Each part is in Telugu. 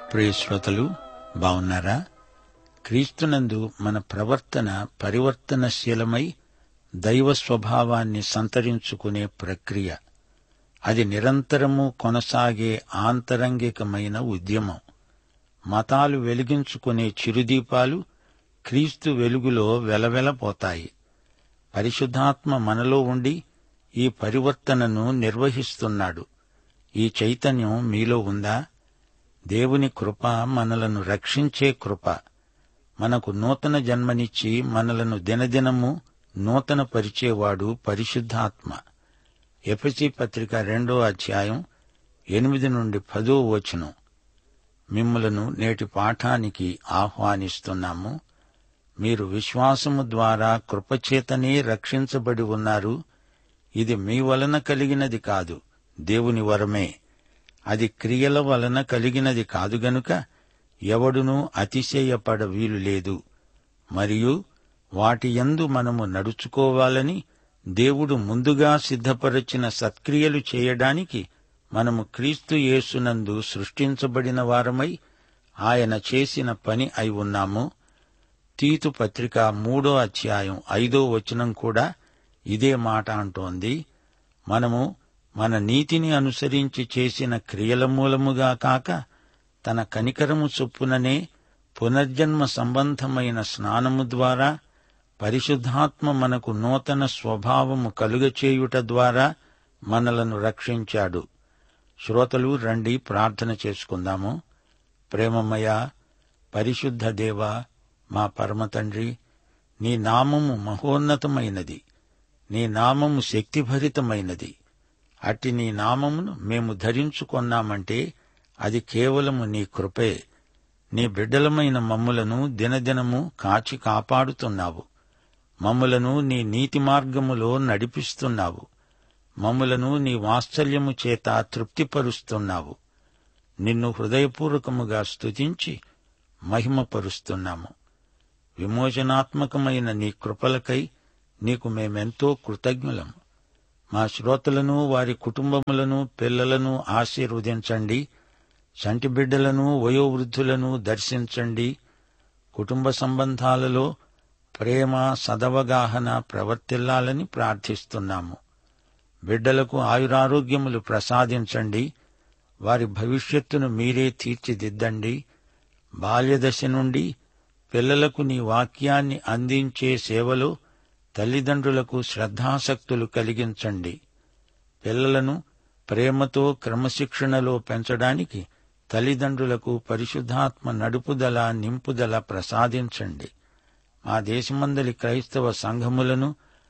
ప్రియ శ్రోతలు, బావున్నారా? క్రీస్తునందు మన ప్రవర్తన పరివర్తనశీలమై దైవ స్వభావాన్ని సంతరించుకునే ప్రక్రియ. అది నిరంతరము కొనసాగే ఆంతరంగికమైన ఉద్యమం. మతాలు వెలిగించుకునే చిరుదీపాలు క్రీస్తు వెలుగులో వెలవెలపోతాయి. పరిశుద్ధాత్మ మనలో ఉండి ఈ పరివర్తనను నిర్వహిస్తున్నాడు. ఈ చైతన్యం మీలో ఉందా? దేవుని కృప మనలను రక్షించే కృప. మనకు నూతన జన్మనిచ్చి మనలను దినదినము నూతన పరిచేవాడు పరిశుద్ధాత్మ. ఎఫెసీ పత్రిక 2వ అధ్యాయం 8-10 మిమ్ములను నేటి పాఠానికి ఆహ్వానిస్తున్నాము. మీరు విశ్వాసము ద్వారా కృపచేతనే రక్షించబడి ఉన్నారు. ఇది మీ వలన కలిగినది కాదు, దేవుని వరమే. అది క్రియల వలన కలిగినది కాదు గనుక ఎవడునూ అతిశయపడ వీలు లేదు. మరియు వాటి యందు మనము నడుచుకోవాలని దేవుడు ముందుగా సిద్ధపరచిన సత్క్రియలు చేయడానికి మనము క్రీస్తు యేసునందు సృష్టించబడిన వారమై ఆయన చేసిన పని అయి ఉన్నాము. తీతు పత్రిక 3వ అధ్యాయం 5 కూడా ఇదే మాట అంటోంది. మనము మన నీతిని అనుసరించి చేసిన క్రియల మూలముగా కాక తన కనికరము చొప్పుననే పునర్జన్మ సంబంధమైన స్నానము ద్వారా పరిశుద్ధాత్మ మనకు నూతన స్వభావము కలుగచేయుట ద్వారా మనలను రక్షించాడు. శ్రోతలు, రండి ప్రార్థన చేసుకుందాము. ప్రేమమయ పరిశుద్ధ దేవా, మా పరమతండ్రి, నీ నామము మహోన్నతమైనది, నీ నామము శక్తిభరితమైనది. అట్టి నీ నామమును మేము ధరించుకొన్నామంటే అది కేవలము నీ కృపే. నీ బిడ్డలమైన మమ్ములను దినదినము కాచి కాపాడుతున్నావు. మమ్ములను నీ నీతి మార్గములో నడిపిస్తున్నావు. మమ్ములను నీ వాత్సల్యము చేత తృప్తిపరుస్తున్నావు. నిన్ను హృదయపూర్వకముగా స్తుతించి మహిమపరుస్తున్నాము. విమోచనాత్మకమైన నీ కృపలకై నీకు మేమెంతో కృతజ్ఞులము. మా శ్రోతలను, వారి కుటుంబములను, పిల్లలను ఆశీర్వదించండి. చంటి బిడ్డలను, వయోవృద్ధులను దర్శించండి. కుటుంబ సంబంధాలలో ప్రేమ, సదవగాహన ప్రవర్తిల్లాలని ప్రార్థిస్తున్నాము. బిడ్డలకు ఆయురారోగ్యములు ప్రసాదించండి. వారి భవిష్యత్తును మీరే తీర్చిదిద్దండి. బాల్యదశ నుండి పిల్లలకు నీ వాక్యాన్ని అందించే సేవలో తల్లిదండ్రులకు శ్రద్ధాసక్తులు కలిగించండి. పిల్లలను ప్రేమతో క్రమశిక్షణలో పెంచడానికి తల్లిదండ్రులకు పరిశుద్ధాత్మ నడుపుదల, నింపుదల ప్రసాదించండి. మా దేశమందలి క్రైస్తవ సంఘములను,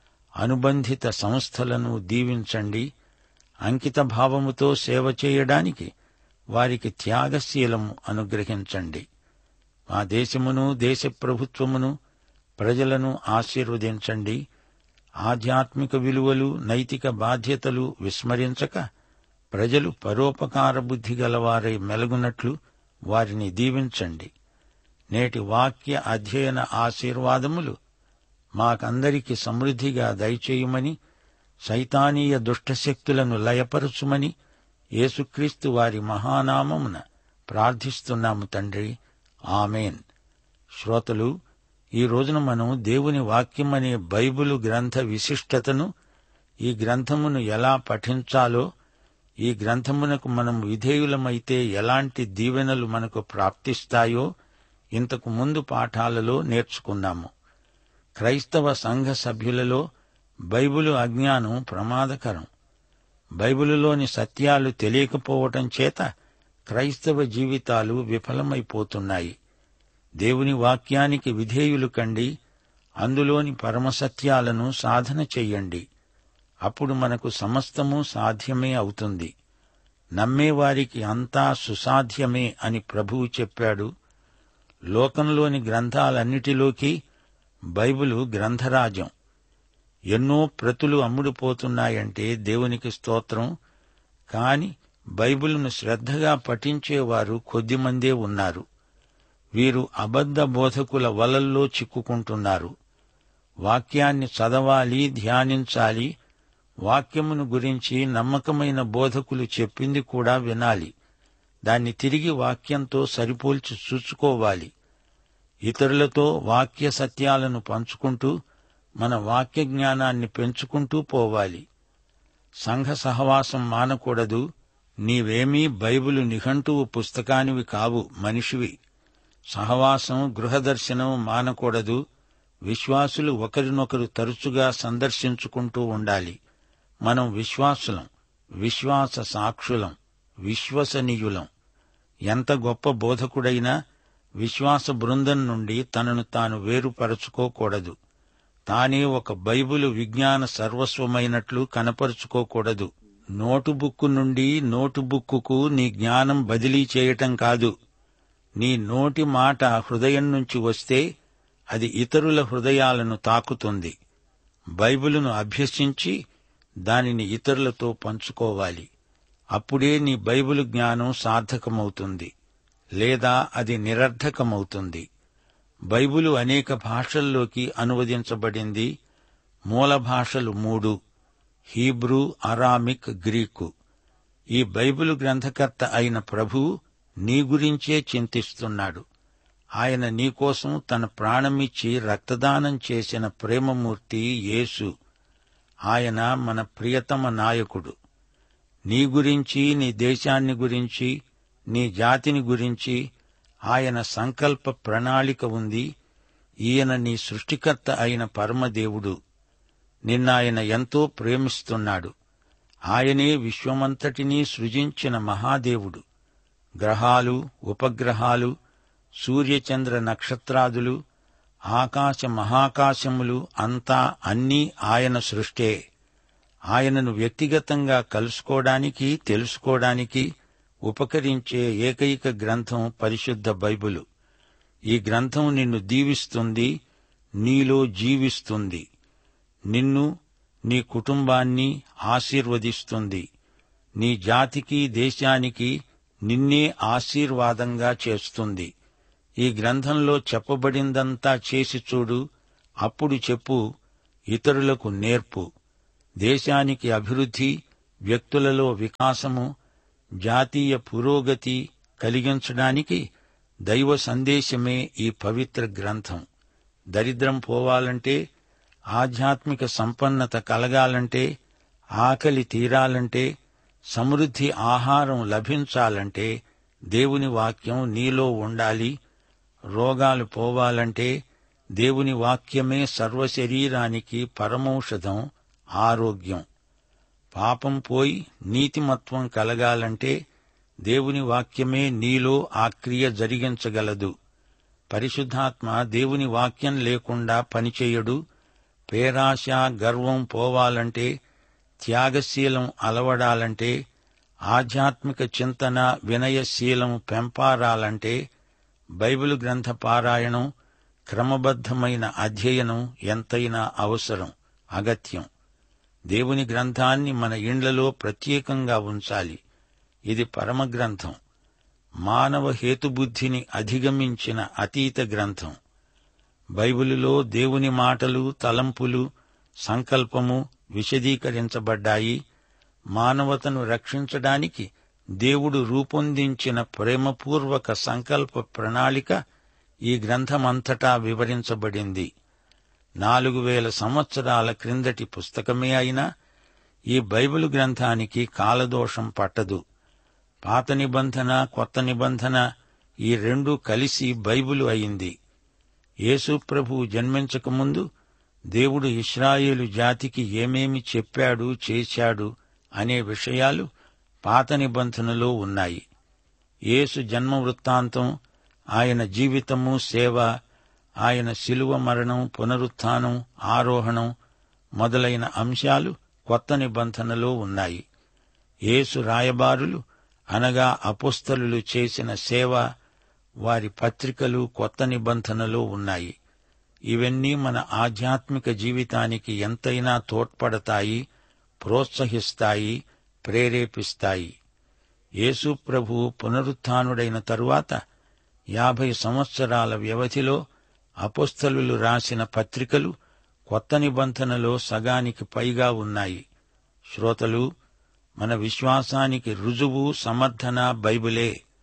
అనుబంధిత సంస్థలను దీవించండి. అంకిత భావముతో సేవ చేయడానికి వారికి త్యాగశీలము అనుగ్రహించండి. మా దేశమును, దేశ ప్రభుత్వమును, ప్రజలను ఆశీర్వదించండి. ఆధ్యాత్మిక విలువలు, నైతిక బాధ్యతలు విస్మరించక ప్రజలు పరోపకార బుద్ధి గలవారై మెలగునట్లు వారిని దీవించండి. నేటి వాక్య అధ్యయన ఆశీర్వాదములు మాకందరికి సమృద్ధిగా దయచేయుమని, సైతానీయ దుష్టశక్తులను లయపరచుమని యేసుక్రీస్తు వారి మహానామమున ప్రార్థిస్తున్నాము తండ్రి. ఆమేన్. శ్రోతలు, ఈ రోజున మనం దేవుని వాక్యమనే బైబిలు గ్రంథ విశిష్టతను, ఈ గ్రంథమును ఎలా పఠించాలో, ఈ గ్రంథమునకు మనం విధేయులమైతే ఎలాంటి దీవెనలు మనకు ప్రాప్తిస్తాయో ఇంతకు ముందు పాఠాలలో నేర్చుకున్నాము. క్రైస్తవ సంఘ సభ్యులలో బైబిలు అజ్ఞానం ప్రమాదకరం. బైబిలులోని సత్యాలు తెలియకపోవటం చేత క్రైస్తవ జీవితాలు విఫలమైపోతున్నాయి. దేవుని వాక్యానికి విధేయులు కండి. అందులోని పరమసత్యాలను సాధన చెయ్యండి. అప్పుడు మనకు సమస్తము సాధ్యమే అవుతుంది. నమ్మేవారికి అంతా సుసాధ్యమే అని ప్రభువు చెప్పాడు. లోకంలోని గ్రంథాలన్నిటిలోకి బైబిలు గ్రంథరాజం. ఎన్నో ప్రతులు అమ్ముడుపోతున్నాయంటే దేవునికి స్తోత్రం. కాని బైబిలును శ్రద్ధగా పఠించేవారు కొద్దిమందే ఉన్నారు. వీరు అబద్ధ బోధకుల వలల్లో చిక్కుకుంటున్నారు. వాక్యాన్ని చదవాలి, ధ్యానించాలి. వాక్యమును గురించి నమ్మకమైన బోధకులు చెప్పింది కూడా వినాలి. దాన్ని తిరిగి వాక్యంతో సరిపోల్చి చూసుకోవాలి. ఇతరులతో వాక్య సత్యాలను పంచుకుంటూ మన వాక్య జ్ఞానాన్ని పెంచుకుంటూ పోవాలి. సంఘ సహవాసం మానకూడదు. నీవేమీ బైబిలు నిఘంటువు పుస్తకానివి కావు, మనిషివి. సహవాసం, గృహదర్శనం మానకూడదు. విశ్వాసులు ఒకరినొకరు తరచుగా సందర్శించుకుంటూ ఉండాలి. మనం విశ్వాసులం, విశ్వాస సాక్షులం, విశ్వసనీయులం. ఎంత గొప్ప బోధకుడైనా విశ్వాస బృందం నుండి తనను తాను వేరుపరచుకోకూడదు. తానే ఒక బైబిలు విజ్ఞాన సర్వస్వమైనట్లు కనపరుచుకోకూడదు. నోటుబుక్కు నుండి నోటుబుక్కుకు నీ జ్ఞానం బదిలీ చేయటం కాదు. నీ నోటి మాట హృదయం నుంచి వస్తే అది ఇతరుల హృదయాలను తాకుతుంది. బైబిలును అభ్యసించి దానిని ఇతరులతో పంచుకోవాలి. అప్పుడే నీ బైబిలు జ్ఞానం సార్థకమవుతుంది, లేదా అది నిరర్థకమవుతుంది. బైబిలు అనేక భాషల్లోకి అనువదించబడింది. మూల భాషలు 3: హీబ్రూ, అరామిక్, గ్రీకు. ఈ బైబిలు గ్రంథకర్త అయిన ప్రభువు నీ గురించే చింతిస్తున్నాడు. ఆయన నీకోసం తన ప్రాణమిచ్చి రక్తదానం చేసిన ప్రేమమూర్తి యేసు. ఆయన మన ప్రియతమ నాయకుడు. నీ గురించి, నీ దేశాన్ని గురించి, నీ జాతిని గురించి ఆయన సంకల్ప ప్రణాళిక ఉంది. ఈయన నీ సృష్టికర్త అయిన పరమదేవుడు. నిన్నాయన ఎంతో ప్రేమిస్తున్నాడు. ఆయనే విశ్వమంతటినీ సృజించిన మహాదేవుడు. గ్రహాలు, ఉపగ్రహాలు, సూర్యచంద్ర నక్షత్రాదులు, ఆకాశ మహాకాశములు అంతా అన్నీ ఆయన సృష్టే. ఆయనను వ్యక్తిగతంగా కలుసుకోవడానికి, తెలుసుకోవడానికి ఉపకరించే ఏకైక గ్రంథం పరిశుద్ధ బైబిలు. ఈ గ్రంథం నిన్ను దీవిస్తుంది, నీలో జీవిస్తుంది. నిన్ను, నీ కుటుంబాన్ని ఆశీర్వదిస్తుంది. నీ జాతికి, దేశానికి నిన్నే ఆశీర్వాదంగా చేస్తుంది. ఈ గ్రంథంలో చెప్పబడిందంతా చేసి చూడు. అప్పుడు చెప్పు, ఇతరులకు నేర్పు. దేశానికి అభివృద్ధి, వ్యక్తులలో వికాసము, జాతీయ పురోగతి కలిగించడానికి దైవ సందేశమే ఈ పవిత్ర గ్రంథం. దరిద్రం పోవాలంటే, ఆధ్యాత్మిక సంపన్నత కలగాలంటే, ఆకలి తీరాలంటే, సమృద్ధి ఆహారం లభించాలంటే దేవుని వాక్యం నీలో ఉండాలి. రోగాలు పోవాలంటే దేవుని వాక్యమే సర్వశరీరానికి పరమౌషధం, ఆరోగ్యం. పాపం పోయి నీతిమత్వం కలగాలంటే దేవుని వాక్యమే నీలో ఆ క్రియ జరిగించగలదు. పరిశుద్ధాత్మ దేవుని వాక్యం లేకుండా పనిచేయడు. పేరాశ, గర్వం పోవాలంటే, త్యాగశీలం అలవడాలంటే, ఆధ్యాత్మిక చింతన, వినయశీలం పెంపారాలంటే బైబిలు గ్రంథ పారాయణం, క్రమబద్ధమైన అధ్యయనం ఎంతైనా అవసరం, అగత్యం. దేవుని గ్రంథాన్ని మన ఇండ్లలో ప్రత్యేకంగా ఉంచాలి. ఇది పరమగ్రంథం, మానవ హేతుబుద్ధిని అధిగమించిన అతీత గ్రంథం. బైబిలులో దేవుని మాటలు, తలంపులు, సంకల్పము విశదీకరించబడ్డాయి. మానవతను రక్షించడానికి దేవుడు రూపొందించిన ప్రేమపూర్వక సంకల్ప ప్రణాళిక ఈ గ్రంథమంతటా వివరించబడింది. 4000 సంవత్సరాల క్రిందటి పుస్తకమే అయినా ఈ బైబిలు గ్రంథానికి కాలదోషం పట్టదు. పాత నిబంధన, కొత్త నిబంధన ఈ రెండూ కలిసి బైబిలు అయింది. యేసు ప్రభువు జన్మించకముందు దేవుడు ఇశ్రాయేలు జాతికి ఏమేమి చెప్పాడు, చేశాడు అనే విషయాలు పాత నిబంధనలో ఉన్నాయి. యేసు జన్మ వృత్తాంతం, ఆయన జీవితము, సేవ, ఆయన శిలువ మరణం, పునరుత్థానం, ఆరోహణం మొదలైన అంశాలు కొత్త నిబంధనలో ఉన్నాయి. యేసు రాయబారులు అనగా అపోస్తలులు చేసిన సేవ, వారి పత్రికలు కొత్త నిబంధనలో ఉన్నాయి. ఇవన్నీ మన ఆధ్యాత్మిక జీవితానికి ఎంతైనా తోడ్పడతాయి, ప్రోత్సహిస్తాయి, ప్రేరేపిస్తాయి. యేసు ప్రభువు పునరుత్థానుడైన తరువాత 50 సంవత్సరాల వ్యవధిలో అపోస్తలులు రాసిన పత్రికలు కొత్త నిబంధనలో సగానికి పైగా ఉన్నాయి. శ్రోతలు, మన విశ్వాసానికి రుజువు, సమర్థన బైబిలే.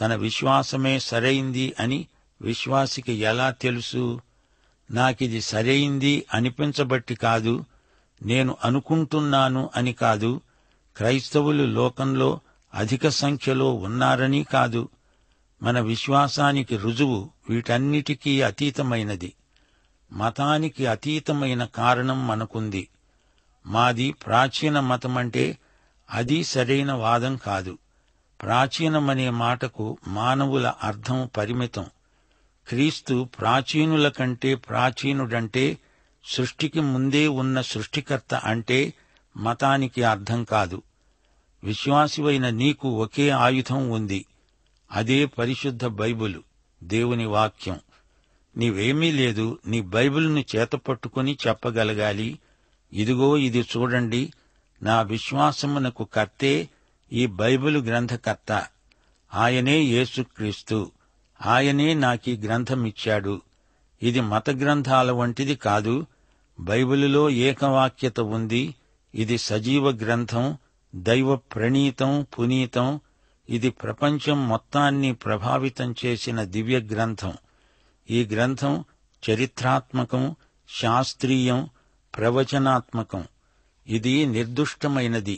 తన విశ్వాసమే సరైంది అని విశ్వాసికి ఎలా తెలుసు? నాకిది సరైంది అనిపించబట్టి కాదు, నేను అనుకుంటున్నాను అని కాదు, క్రైస్తవులు లోకంలో అధిక సంఖ్యలో ఉన్నారని కాదు. మన విశ్వాసానికి రుజువు వీటన్నిటికీ అతీతమైనది. మతానికి అతీతమైన కారణం మనకుంది. మాది ప్రాచీన మతమంటే అది సరైన వాదం కాదు. ప్రాచీనమనే మాటకు మానవుల అర్థం పరిమితం. క్రీస్తు ప్రాచీనుల కంటే ప్రాచీనుడంటే సృష్టికి ముందే ఉన్న సృష్టికర్త అంటే మతానికి అర్థం కాదు. విశ్వాసివైన నీకు ఒకే ఆయుధం ఉంది. అదే పరిశుద్ధ బైబిలు, దేవుని వాక్యం. నీవేమీ లేదు, నీ బైబిలును చేతపట్టుకుని చెప్పగలగాలి, ఇదిగో ఇది చూడండి, నా విశ్వాసమునకు కర్తే ఈ బైబిలు గ్రంథకర్త. ఆయనే యేసుక్రీస్తు. ఆయనే నాకీ గ్రంథమిచ్చాడు. ఇది మత గ్రంథాల వంటిది కాదు. బైబిలులో ఏకవాక్యత ఉంది. ఇది సజీవ గ్రంథం, దైవ ప్రణీతం, పునీతం. ఇది ప్రపంచం మొత్తాన్ని ప్రభావితం చేసిన దివ్య గ్రంథం. ఈ గ్రంథం చరిత్రాత్మకం, శాస్త్రీయం, ప్రవచనాత్మకం. ఇది నిర్దుష్టమైనది,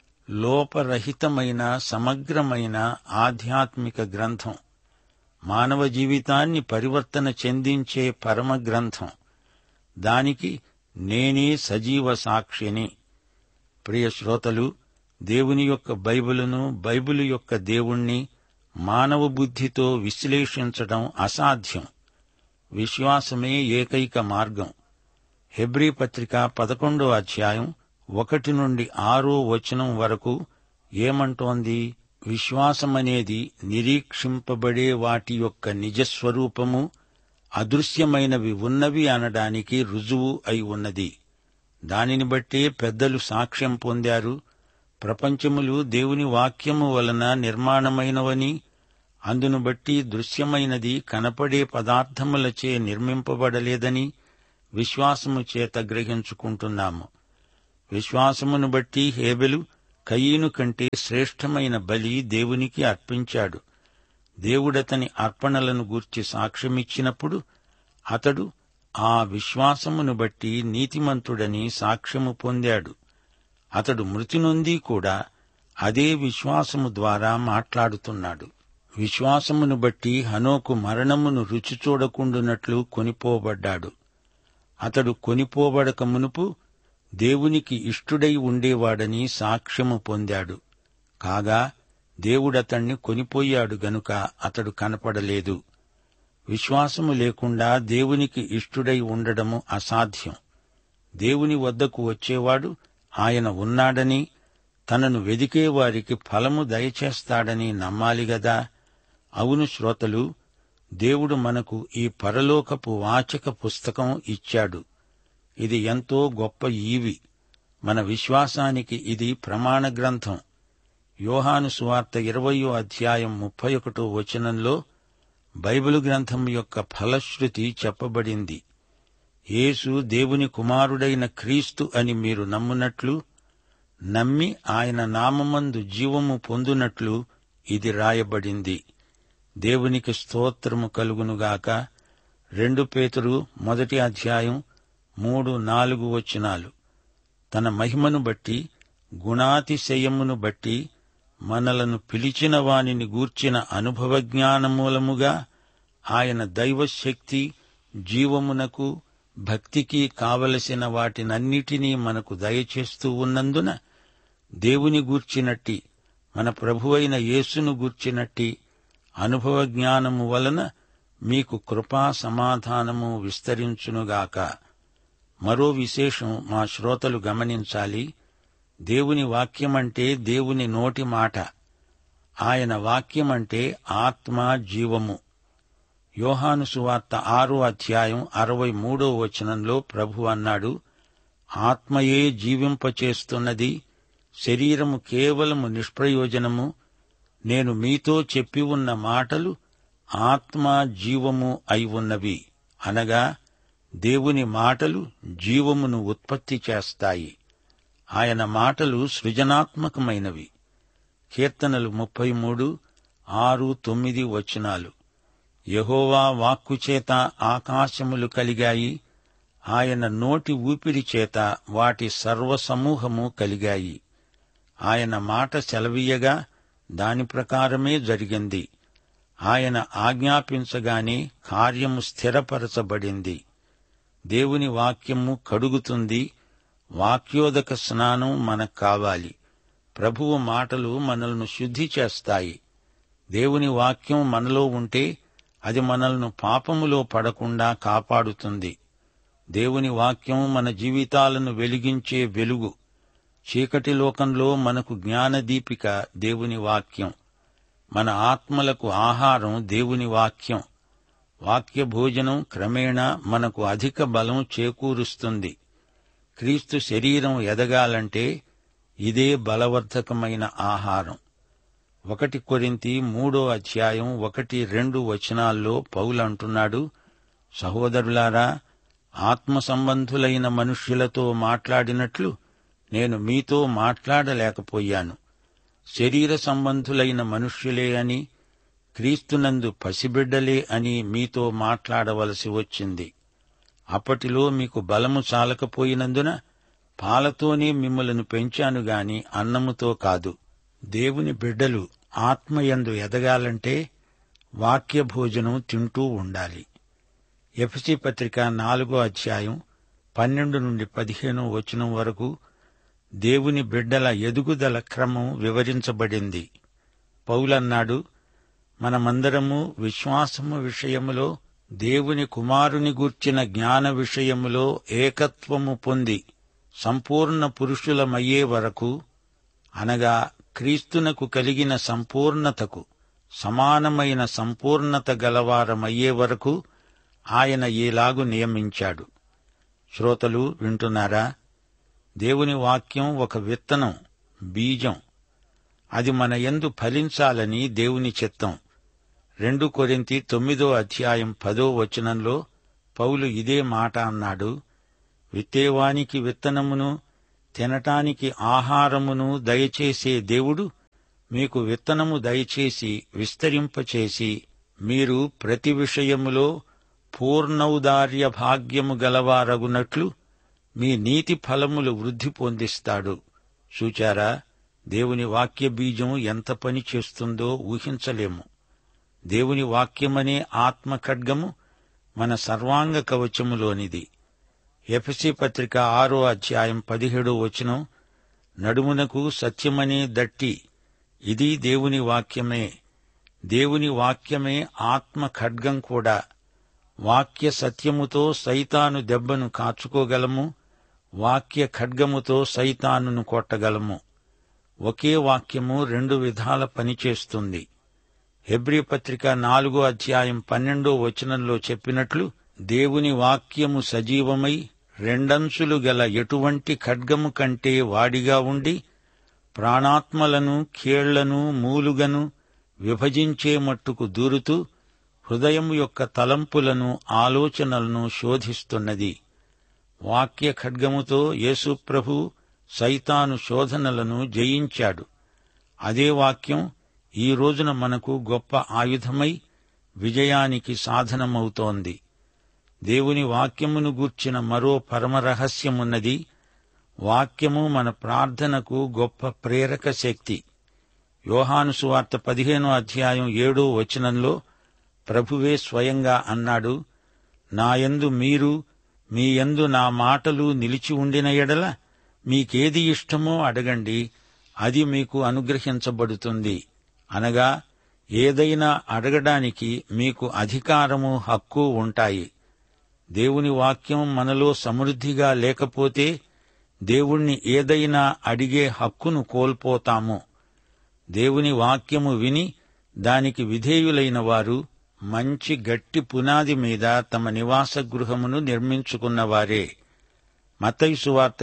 లోపరహితమైన సమగ్రమైన ఆధ్యాత్మిక గ్రంథం. మానవ జీవితాన్ని పరివర్తన చెందించే పరమ గ్రంథం. దానికి నేనే సజీవ సాక్షిని. ప్రియ శ్రోతలు, దేవుని యొక్క బైబిలును, బైబిలు యొక్క దేవుణ్ణి మానవ బుద్ధితో విశ్లేషించడం అసాధ్యం. విశ్వాసమే ఏకైక మార్గం. హెబ్రీ పత్రిక 11వ అధ్యాయం 1 నుండి 6వ వచనం వరకు ఏమంటోంది? విశ్వాసమనేది నిరీక్షింపబడే వాటి యొక్క నిజస్వరూపము, అదృశ్యమైనవి ఉన్నవి అనడానికి రుజువు అయి ఉన్నది. దానిని బట్టే పెద్దలు సాక్ష్యం పొందారు. ప్రపంచములు దేవుని వాక్యము వలన నిర్మాణమైనవని, అందును బట్టి దృశ్యమైనది కనపడే పదార్థములచే నిర్మింపబడలేదని విశ్వాసము చేత గ్రహించుకుంటున్నాము. విశ్వాసమును బట్టి హేబెలు కయీను కంటే శ్రేష్టమైన బలి దేవునికి అర్పించాడు. దేవుడతని అర్పణలను గూర్చి సాక్ష్యమిచ్చినప్పుడు అతడు ఆ విశ్వాసమును బట్టి నీతిమంతుడని సాక్ష్యము పొందాడు. అతడు మృతి నొంది కూడా అదే విశ్వాసము ద్వారా మాట్లాడుతున్నాడు. విశ్వాసమును బట్టి హనోకు మరణమును రుచి చూడకుండునట్లు కొనిపోబడ్డాడు. అతడు కొనిపోబడక మునుపు దేవునికి ఇష్టుడై ఉండేవాడని సాక్ష్యము పొందాడు. కాగా దేవుడతణ్ణి కొనిపోయాడు గనుక అతడు కనపడలేదు. విశ్వాసము లేకుండా దేవునికి ఇష్టుడై ఉండడము అసాధ్యం. దేవుని వద్దకు వచ్చేవాడు ఆయన ఉన్నాడని, తనను వెదికేవారికి ఫలము దయచేస్తాడని నమ్మాలిగదా. అవును శ్రోతలు, దేవుడు మనకు ఈ పరలోకపు వాచక పుస్తకం ఇచ్చాడు. ఇది ఎంతో గొప్ప ఈవి. మన విశ్వాసానికి ఇది ప్రమాణ గ్రంథం. యోహాను సువార్త 20వ అధ్యాయం 31వ వచనంలో బైబిలు గ్రంథం యొక్క ఫలశ్రుతి చెప్పబడింది. యేసు దేవుని కుమారుడైన క్రీస్తు అని మీరు నమ్మునట్లు, నమ్మి ఆయన నామమందు జీవము పొందునట్లు ఇది రాయబడింది. దేవునికి స్తోత్రము కలుగునుగాక. 2 పేతురు 1వ అధ్యాయం 3-4 వచనాలు. తన మహిమను బట్టి, గుణాతిశయమును బట్టి మనలను పిలిచిన వానిని గూర్చిన అనుభవ జ్ఞానమూలముగా ఆయన దైవశక్తి, జీవమునకు, భక్తికి కావలసిన వాటినన్నిటినీ మనకు దయచేస్తూ ఉన్నందున దేవుని గూర్చినట్టి, మన ప్రభువైన యేసును గూర్చినట్టి అనుభవ జ్ఞానము వలన మీకు కృపా సమాధానము విస్తరించునుగాక. మరో విశేషం మా శ్రోతలు గమనించాలి. దేవుని వాక్యమంటే దేవుని నోటి మాట. ఆయన వాక్యమంటే ఆత్మ, జీవము. యోహాను సువార్త 6వ అధ్యాయం 63వ వచనంలో ప్రభు అన్నాడు, ఆత్మయే జీవింపచేస్తున్నది, శరీరము కేవలము నిష్ప్రయోజనము. నేను మీతో చెప్పి ఉన్న మాటలు ఆత్మ, జీవము అయి ఉన్నవి. అనగా దేవుని మాటలు జీవమును ఉత్పత్తి చేస్తాయి. ఆయన మాటలు సృజనాత్మకమైనవి. కీర్తనలు 33, 6, 9 వచనాలు. యెహోవా వాక్కుచేత ఆకాశములు కలిగాయి, ఆయన నోటి ఊపిరి చేత వాటి సర్వసమూహము కలిగాయి. ఆయన మాట సెలవీయగా దాని ప్రకారమే జరిగింది. ఆయన ఆజ్ఞాపించగానే కార్యము స్థిరపరచబడింది. దేవుని వాక్యము కడుగుతుంది. వాక్యోదక స్నానం మనకు కావాలి. ప్రభువు మాటలు మనల్ని శుద్ధి చేస్తాయి. దేవుని వాక్యం మనలో ఉంటే అది మనల్ని పాపములో పడకుండా కాపాడుతుంది. దేవుని వాక్యం మన జీవితాలను వెలిగించే వెలుగు. చీకటి లోకంలో మనకు జ్ఞానదీపిక దేవుని వాక్యం. మన ఆత్మలకు ఆహారం దేవుని వాక్యం. వాక్య భోజనం క్రమేణా మనకు అధిక బలం చేకూరుస్తుంది. క్రీస్తు శరీరం ఎదగాలంటే ఇదే బలవర్ధకమైన ఆహారం. 1 కొరింథీ 3:1-2 వచనాల్లో పౌలంటున్నాడు, సహోదరులారా, ఆత్మ సంబంధులైన మనుష్యులతో మాట్లాడినట్లు నేను మీతో మాట్లాడలేకపోయాను. శరీర సంబంధులైన మనుష్యులే అని, క్రీస్తునందు పసిబిడ్డలే అని మీతో మాట్లాడవలసి వచ్చింది. అప్పటిలో మీకు బలము చాలకపోయినందున పాలతోనే మిమ్మలను పెంచాను గాని అన్నముతో కాదు. దేవుని బిడ్డలు ఆత్మయందు ఎదగాలంటే వాక్య భోజనం తింటూ ఉండాలి. ఎఫెసీ పత్రిక 4:12-15 వచనం వరకు దేవుని బిడ్డల ఎదుగుదల క్రమం వివరించబడింది. పౌలన్నాడు, మనమందరము విశ్వాసము విషయములో దేవుని కుమారుని గూర్చిన జ్ఞాన విషయములో ఏకత్వము పొంది సంపూర్ణ పురుషులమయ్యే వరకు, అనగా క్రీస్తునకు కలిగిన సంపూర్ణతకు సమానమైన సంపూర్ణత గలవారమయ్యే వరకు ఆయన ఈలాగు నియమించాడు. శ్రోతలు వింటున్నారా? దేవుని వాక్యం ఒక విత్తనం, బీజం. అది మన యందు ఫలించాలని దేవుని చిత్తం. 2 కొరింథీ 9:10 వచనంలో పౌలు ఇదే మాట అన్నాడు. విత్తేవానికి విత్తనమును, తినటానికి ఆహారమును దయచేసే దేవుడు మీకు విత్తనము దయచేసి విస్తరింపచేసి మీరు ప్రతి విషయములో పూర్ణౌదార్య భాగ్యము గలవారగునట్లు మీ నీతి ఫలములు వృద్ధి పొందిస్తాడు. చూచారా, దేవుని వాక్య బీజం ఎంత పని చేస్తుందో ఊహించలేము. దేవుని వాక్యమనే ఆత్మ ఖడ్గము మన సర్వాంగ కవచములోనిది. ఎఫెసీ పత్రిక 6:17 వచనం, నడుమునకు సత్యమనే దట్టి, ఇది దేవుని వాక్యమే. దేవుని వాక్యమే ఆత్మ ఖడ్గం కూడా. వాక్య సత్యముతో సైతాను దెబ్బను కాచుకోగలము, వాక్య ఖడ్గముతో సైతానును కొట్టగలము. ఒకే వాక్యము 2 విధాల పనిచేస్తుంది. హెబ్రీ పత్రిక 4:12 వచనంలో చెప్పినట్లు, దేవుని వాక్యము సజీవమై రెండంచులు గల ఎటువంటి ఖడ్గము కంటే వాడిగా ఉండి ప్రాణాత్మలను కీళ్లను మూలుగను విభజించే మట్టుకు దూరుతూ హృదయం యొక్క తలంపులను ఆలోచనలను శోధిస్తున్నది. వాక్య ఖడ్గముతో యేసుప్రభు సైతాను శోధనలను జయించాడు. అదే వాక్యం ఈ రోజున మనకు గొప్ప ఆయుధమై విజయానికి సాధనమవుతోంది. దేవుని వాక్యమును గూర్చిన మరో పరమరహస్యమున్నది. వాక్యము మన ప్రార్థనకు గొప్ప ప్రేరక శక్తి. యోహాను సువార్త 15:7 వచనంలో ప్రభువే స్వయంగా అన్నాడు, నాయందు మీరు, మీ యందు నా మాటలు నిలిచి ఉండిన ఎడల మీకేది ఇష్టమో అడగండి, అది మీకు అనుగ్రహించబడుతుంది. అనగా ఏదైనా అడగడానికి మీకు అధికారము, హక్కు ఉంటాయి. దేవుని వాక్యం మనలో సమృద్ధిగా లేకపోతే దేవుణ్ణి ఏదైనా అడిగే హక్కును కోల్పోతాము. దేవుని వాక్యము విని దానికి విధేయులైన వారు మంచి గట్టి పునాది మీద తమ నివాస గృహమును నిర్మించుకున్నవారే. మత్తయి సువార్త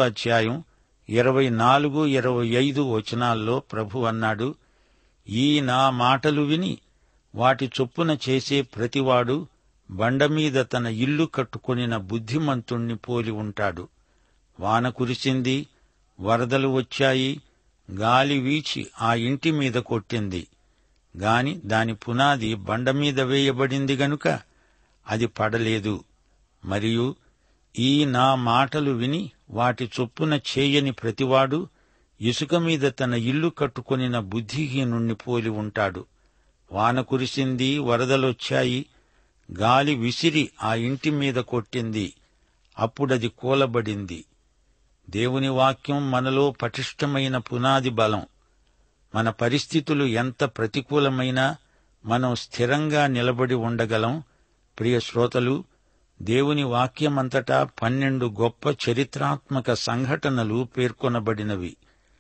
7:24-25 వచనాల్లో ప్రభు అన్నాడు, ఈ నా మాటలు విని వాటి చొప్పున చేసే ప్రతివాడు బండమీద తన ఇల్లు కట్టుకొనిన బుద్ధిమంతుణ్ణి పోలి ఉంటాడు. వాన కురిసింది, వరదలు వచ్చాయి, గాలి వీచి ఆ ఇంటి మీద కొట్టింది. గాని దాని పునాది బండమీద వేయబడింది గనుక అది పడలేదు. మరియు ఈ నా మాటలు విని వాటి చొప్పున చేయని ప్రతివాడు ఇసుక మీద తన ఇల్లు కట్టుకొనిన బుద్ధిహీనుణ్ణి పోలి ఉంటాడు. వాన కురిసింది, వరదలొచ్చాయి, గాలి విసిరి ఆ ఇంటి మీద కొట్టింది, అప్పుడది కూలబడింది. దేవుని వాక్యం మనలో పటిష్టమైన పునాది బలం. మన పరిస్థితులు ఎంత ప్రతికూలమైనా మనం స్థిరంగా నిలబడి ఉండగలం. ప్రియ శ్రోతలు, దేవుని వాక్యమంతటా 12 గొప్ప చరిత్రాత్మక సంఘటనలు పేర్కొనబడినవి.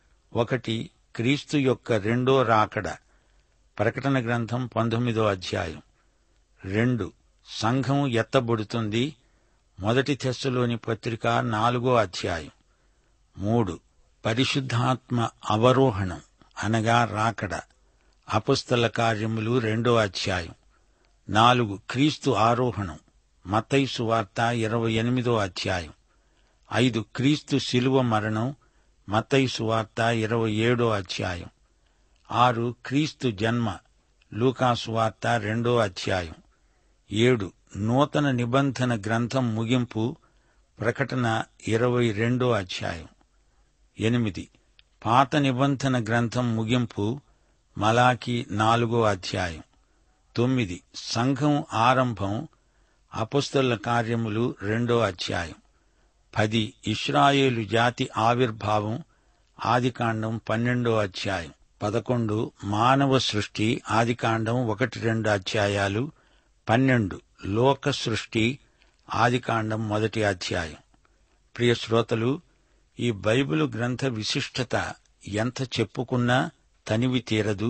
1. క్రీస్తు యొక్క రెండో రాకడ. ప్రకటన గ్రంథం 19వ అధ్యాయం. 2. సంఘం ఎత్తబడుతుంది. 1 తెస్సలోని పత్రిక 4వ అధ్యాయం. 3. పరిశుద్ధాత్మ అవరోహణం అనగా రాకడ. అపొస్తల కార్యములు 2వ అధ్యాయం. 4. క్రీస్తు ఆరోహణం. మత్తయి సువార్త 28వ అధ్యాయం. 5. క్రీస్తు శిలువ మరణం. మత్తయి సువార్త 27వ అధ్యాయం. 6. క్రీస్తు జన్మ. లూకా సువార్త 2వ అధ్యాయం. 7. నూతన నిబంధన గ్రంథం ముగింపు. ప్రకటన 22వ అధ్యాయం. 8. పాత నిబంధన గ్రంథం ముగింపు. మలాకి 4వ అధ్యాయం. 9. సంఘం ఆరంభం. అపొస్తలుల కార్యములు 2వ అధ్యాయం. 10. ఇశ్రాయేలు జాతి ఆవిర్భావం. ఆదికాండం 12వ అధ్యాయం. 11. మానవ సృష్టి. ఆదికాండం 1-2 అధ్యాయాలు. 12. లోక సృష్టి. ఆదికాండం 1వ అధ్యాయం. ప్రియ శ్రోతలు, ఈ బైబిలు గ్రంథ విశిష్టత ఎంత చెప్పుకున్నా తనివి తీరదు.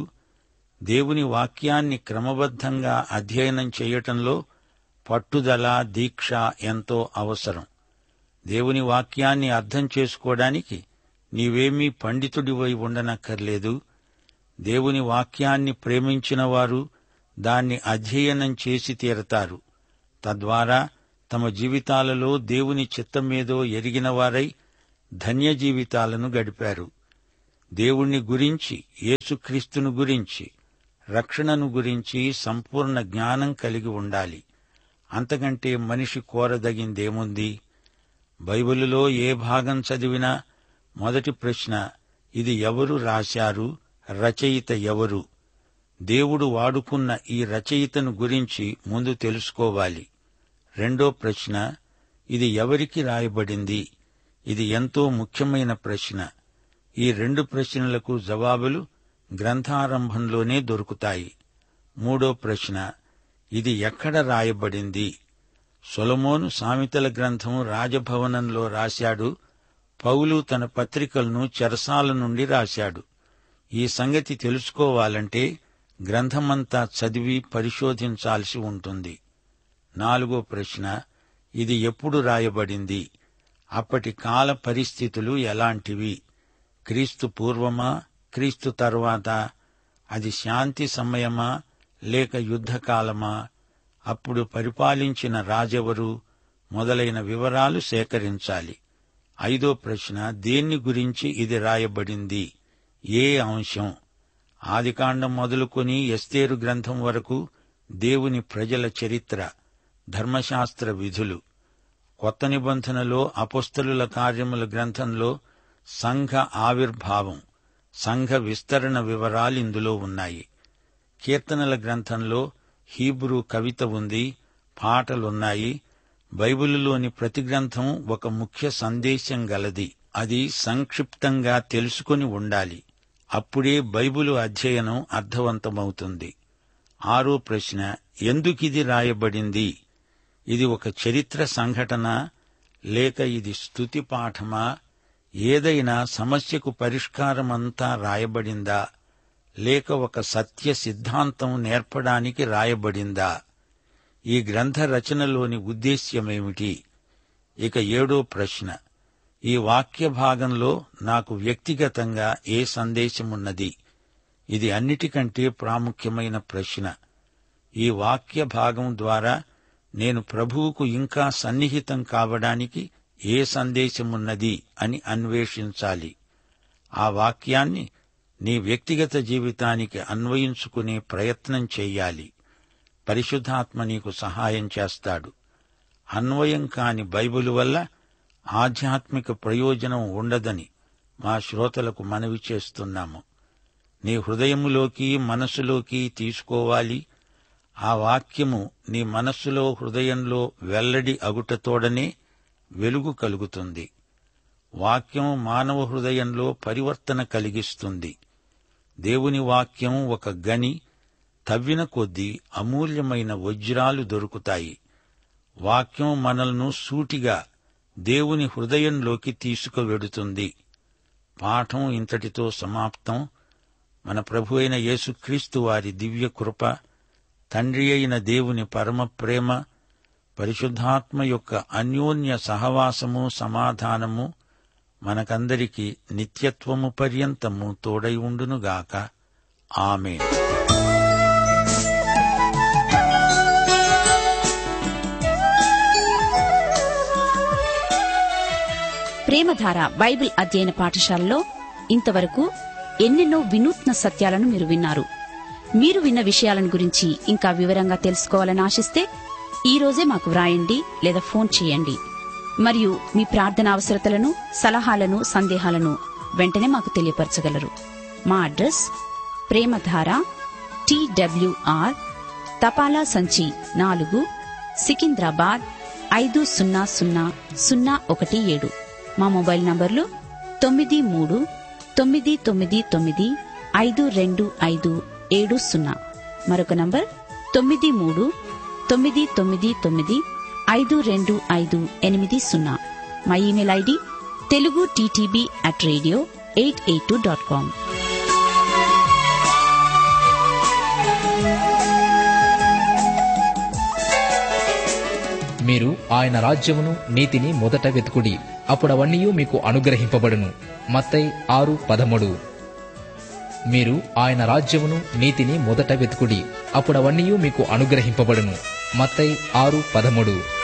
దేవుని వాక్యాన్ని క్రమబద్ధంగా అధ్యయనం చేయటంలో పట్టుదల, దీక్ష ఎంతో అవసరం. దేవుని వాక్యాన్ని అర్థం చేసుకోవడానికి నీవేమీ పండితుడివై ఉండనక్కర్లేదు. దేవుని వాక్యాన్ని ప్రేమించిన వారు దాన్ని అధ్యయనం చేసి తీరతారు. తద్వారా తమ జీవితాలలో దేవుని చిత్తమేదో ఎరిగినవారై ధన్య జీవితాలను గడిపారు. దేవుణ్ణి గురించి, యేసుక్రీస్తును గురించి, రక్షణను గురించి సంపూర్ణ జ్ఞానం కలిగి ఉండాలి. అంతకంటే మనిషి కోరదగిందేముంది? బైబిలులో ఏ భాగం చదివినా మొదటి ప్రశ్న, ఇది ఎవరు రాశారు? రచయిత ఎవరు? దేవుడు వాడుకున్న ఈ రచయితను గురించి ముందు తెలుసుకోవాలి. రెండో ప్రశ్న, ఇది ఎవరికి రాయబడింది? ఇది ఎంతో ముఖ్యమైన ప్రశ్న. ఈ 2 ప్రశ్నలకు జవాబులు గ్రంథారంభంలోనే దొరుకుతాయి. మూడో ప్రశ్న, ఇది ఎక్కడ రాయబడింది? సొలొమోను సామెతల గ్రంథం రాజభవనంలో రాశాడు. పౌలు తన పత్రికలను చెరసాల నుండి రాశాడు. ఈ సంగతి తెలుసుకోవాలంటే గ్రంథమంతా చదివి పరిశోధించాల్సి ఉంటుంది. నాలుగో ప్రశ్న, ఇది ఎప్పుడు రాయబడింది? అప్పటి కాల పరిస్థితులు ఎలాంటివి? క్రీస్తు పూర్వమా, క్రీస్తు తరువాత? అది శాంతి సమయమా లేక యుద్ధకాలమా? అప్పుడు పరిపాలించిన రాజెవరు? మొదలైన వివరాలు సేకరించాలి. ఐదో ప్రశ్న, దేన్ని గురించి ఇది రాయబడింది? ఏ అంశం? ఆదికాండం మొదలుకొని ఎస్తేరు గ్రంథం వరకు దేవుని ప్రజల చరిత్ర, ధర్మశాస్త్ర విధులు. కొత్త నిబంధనలో అపొస్తలుల కార్యముల గ్రంథంలో సంఘ ఆవిర్భావం, సంఘ విస్తరణ వివరాలిందులో ఉన్నాయి. కీర్తనల గ్రంథంలో హీబ్రూ కవిత ఉంది, పాటలున్నాయి. బైబిలులోని ప్రతి గ్రంథం ఒక ముఖ్య సందేశం గలది. అది సంక్షిప్తంగా తెలుసుకొని ఉండాలి. అప్పుడే బైబిలు అధ్యయనం అర్థవంతమవుతుంది. ఆరో ప్రశ్న, ఎందుకిది రాయబడింది? ఇది ఒక చరిత్ర సంఘటన లేక ఇది స్తుతి పాఠమా? ఏదైనా సమస్యకు పరిష్కారమంతా రాయబడిందా లేక ఒక సత్య సిద్ధాంతం నేర్పడానికి రాయబడిందా? ఈ గ్రంథ రచనలోని ఉద్దేశ్యమేమిటి? ఇక ఏడో ప్రశ్న, ఈ వాక్య భాగంలో నాకు వ్యక్తిగతంగా ఏ సందేశమున్నది? ఇది అన్నిటికంటే ప్రాముఖ్యమైన ప్రశ్న. ఈ వాక్య భాగం ద్వారా నేను ప్రభువుకు ఇంకా సన్నిహితం కావడానికి ఏ సందేశమున్నది అని అన్వేషించాలి. ఆ వాక్యాన్ని నీ వ్యక్తిగత జీవితానికి అన్వయించుకునే ప్రయత్నం చెయ్యాలి. పరిశుద్ధాత్మ నీకు సహాయం చేస్తాడు. అన్వయం కాని బైబిలు వల్ల ఆధ్యాత్మిక ప్రయోజనం ఉండదని మా శ్రోతలకు మనవి చేస్తున్నాము. నీ హృదయములోకి మనస్సులోకి తీసుకోవాలి. ఆ వాక్యము నీ మనస్సులో హృదయంలో వెల్లడి అగుటతోడనే వెలుగు కలుగుతుంది. వాక్యం మానవ హృదయంలో పరివర్తన కలిగిస్తుంది. దేవుని వాక్యం ఒక గని, తవ్విన కొద్దీ అమూల్యమైన వజ్రాలు దొరుకుతాయి. వాక్యం మనల్ని సూటిగా దేవుని హృదయంలోకి తీసుకువెడుతుంది. పాఠం ఇంతటితో సమాప్తం. మన ప్రభు అయిన యేసుక్రీస్తు వారి దివ్య కృప, తండ్రి అయిన దేవుని పరమ ప్రేమ, పరిశుద్ధాత్మ యొక్క అన్యోన్య సహవాసము, సమాధానము మనకందరికీ నిత్యత్వము పర్యంతము తోడై ఉండునుగాక. ఆమేన్. ప్రేమధార బైబిల్ అధ్యయన పాఠశాలలో ఇంతవరకు ఎన్నెన్నో వినూత్న సత్యాలను మీరు విన్నారు. మీరు విన్న విషయాలను గురించి ఇంకా వివరంగా తెలుసుకోవాలని ఆశిస్తే ఈ రోజే మాకు వ్రాయండి లేదా ఫోన్ చేయండి. మరియు మీ ప్రార్థన అవసరతలను, సలహాలను, సందేహాలను వెంటనే మాకు తెలియపరచగలరు. మా అడ్రస్ ప్రేమధార TWR తపాలా సంచి 4, సికింద్రాబాద్ 500017. మా మొబైల్ నంబర్లు 9399952570. మరొక నంబర్ 9399952580. మా ఇమెయిల్ ఐడి telugu@radio882.com. మీరు ఆయన రాజ్యమును నీతిని మొదట వెతుకుడి, అప్పుడవన్నీయూ మీకు అనుగ్రహింపబడును. మత్తయి 6:13. మీరు ఆయన రాజ్యమును నీతిని మొదట వెతుకుడి, అప్పుడవన్నీయూ మీకు అనుగ్రహింపబడును. మత్తయి 6:13.